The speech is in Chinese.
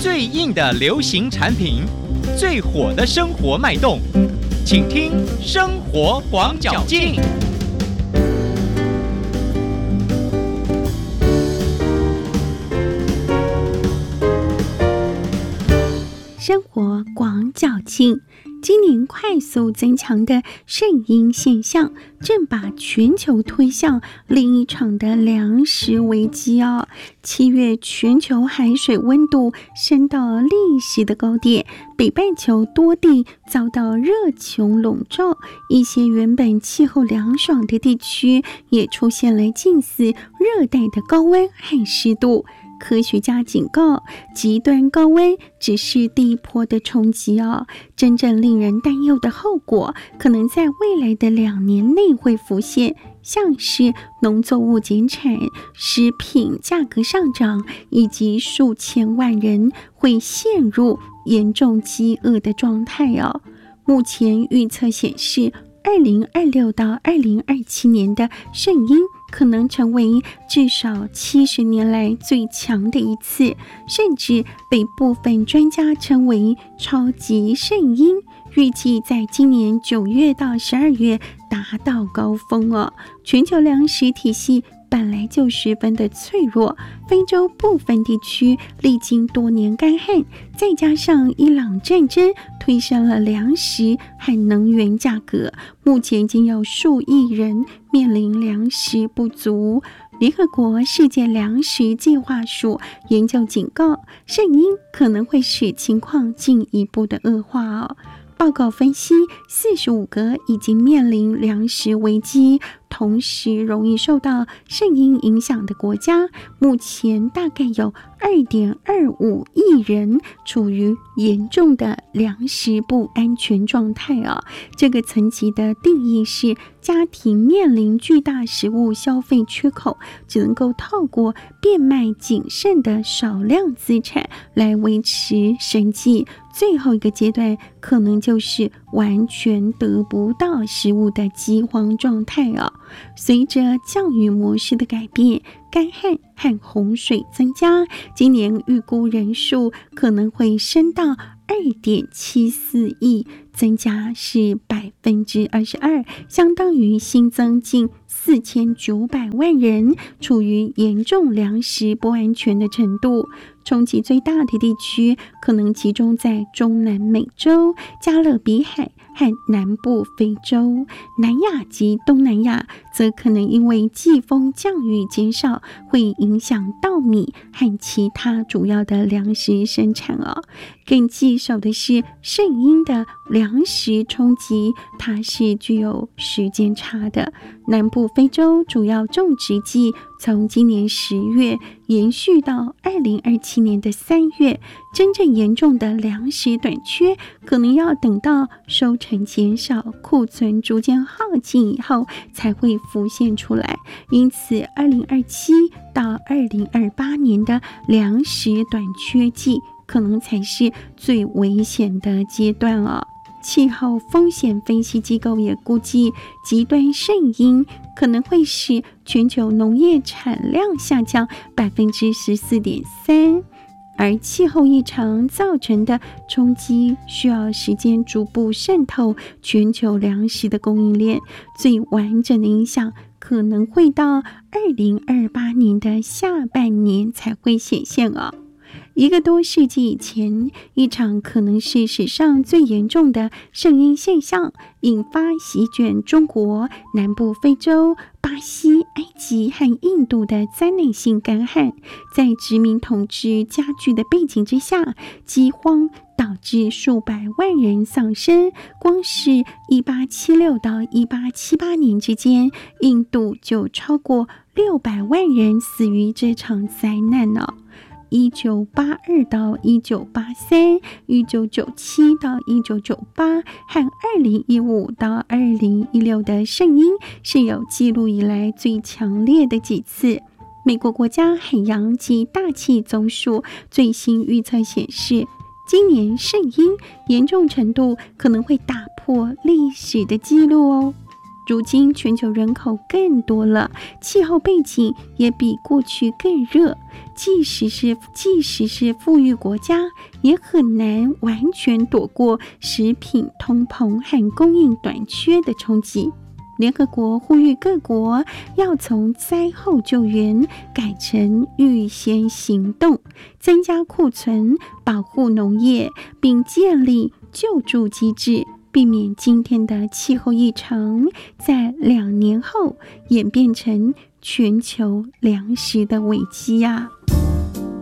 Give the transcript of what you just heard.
最硬的流行产品，最火的生活脉动，请听生活广角镜。 生活广角镜，今年快速增强的圣婴现象，正把全球推向另一场的粮食危机哦。7月全球海水温度升到历史的高点，北半球多地遭到热穹笼罩，一些原本气候凉爽的地区也出现了近似热带的高温和湿度。科学家警告，极端高温只是第一波的冲击哦，真正令人担忧的后果可能在未来的2年内会浮现，像是农作物减产、食品价格上涨，以及数千万人会陷入严重饥饿的状态哦。目前预测显示，2026到2027年的圣婴可能成为至少70年来最强的一次，甚至被部分专家称为超级圣婴，预计在今年9月到12月达到高峰哦。全球粮食体系本来就十分的脆弱，非洲部分地区历经多年干旱，再加上伊朗战争推升了粮食和能源价格，目前已经有数亿人面临粮食不足。联合国世界粮食计划署研究警告，圣婴可能会使情况进一步的恶化哦。报告分析，45个已经面临粮食危机，同时容易受到圣婴影响的国家，目前大概有2.25亿人处于严重的粮食不安全状态啊。这个层级的定义是，家庭面临巨大食物消费缺口，只能够透过变卖仅剩的少量资产来维持生计。最后一个阶段可能就是完全得不到食物的饥荒状态啊。随着教育模式的改变，干旱和洪水增加，今年预估人数可能会升到2.74亿，增加是22%，相当于新增近4900万人处于严重粮食不安全的程度。冲击最大的地区可能集中在中南美洲、加勒比海和南部非洲，南亚及东南亚则可能因为季风降雨减少，会影响稻米和其他主要的粮食生产哦。更棘手的是，圣婴的粮食冲击，它是具有时间差的。南部非洲主要种植季从今年10月延续到2027年的3月，真正严重的粮食短缺可能要等到收成减少、库存逐渐耗尽以后才会浮现出来。因此2027到2028年的粮食短缺季可能才是最危险的阶段哦。气候风险分析机构也估计，极端圣婴可能会使全球农业产量下降14.3%，而气候异常造成的冲击需要时间逐步渗透全球粮食的供应链，最完整的影响可能会到2028年的下半年才会显现哦。1个多世纪以前，一场可能是史上最严重的圣婴现象，引发席卷中国、南部非洲、巴西、埃及和印度的灾难性干旱。在殖民统治加剧的背景之下，饥荒导致数百万人丧生。光是1876到1878年之间，印度就超过600万人死于这场灾难呢。1982到1983、1997到1998和2015到2016的圣婴是有记录以来最强烈的几次。美国国家海洋及大气总署最新预测显示，今年圣婴严重程度可能会打破历史的记录哦。 如今全球人口更多了，气候背景也比过去更热，即使是富裕国家，也很难完全躲过食品通膨和供应短缺的冲击。联合国呼吁各国要从灾后救援改成预先行动，增加库存，保护农业，并建立救助机制，避免今天的气候异常在2年后演变成全球粮食的危机啊。